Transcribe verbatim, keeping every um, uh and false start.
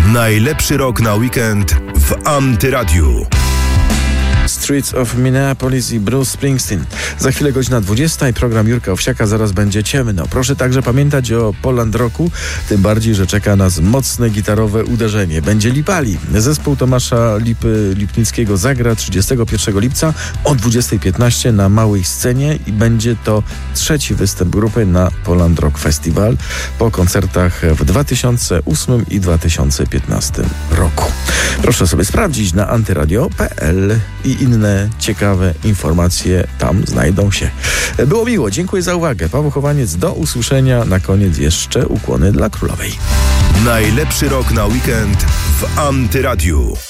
Najlepszy rok na weekend w Antyradiu. Streets of Minneapolis i Bruce Springsteen. Za chwilę godzina dwudziesta i program Jurka Owsiaka, zaraz będzie ciemno. Proszę także pamiętać o Poland Rocku, tym bardziej, że czeka nas mocne gitarowe uderzenie. Będzie Lipali. Zespół Tomasza Lipy Lipnickiego zagra trzydziestego pierwszego lipca o dwudziestej piętnaście na małej scenie i będzie to trzeci występ grupy na Poland Rock Festival po koncertach w dwa tysiące ósmym i dwa tysiące piętnastym roku. Proszę sobie sprawdzić na antyradio kropka p l i inne ciekawe informacje tam znajdą się. Było miło, dziękuję za uwagę. Paweł Chowaniec, do usłyszenia. Na koniec jeszcze ukłony dla królowej. Najlepszy rok na weekend w Antyradiu.